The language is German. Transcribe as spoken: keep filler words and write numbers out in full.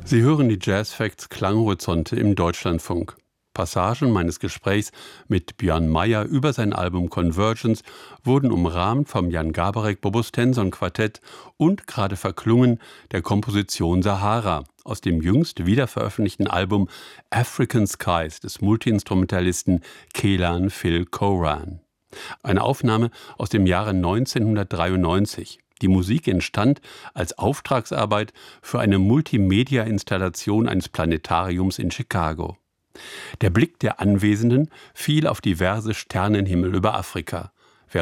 Sie hören die Jazz Facts Klanghorizonte im Deutschlandfunk. Passagen meines Gesprächs mit Björn Meyer über sein Album Convergence wurden umrahmt vom Jan Garbarek Bobo-Stenson Quartett und gerade verklungen der Komposition Sahara aus dem jüngst wiederveröffentlichten Album African Skies des Multiinstrumentalisten Kelan Phil Coran. Eine Aufnahme aus dem Jahre neunzehnhundertdreiundneunzig. Die Musik entstand als Auftragsarbeit für eine Multimedia-Installation eines Planetariums in Chicago. Der Blick der Anwesenden fiel auf diverse Sternenhimmel über Afrika.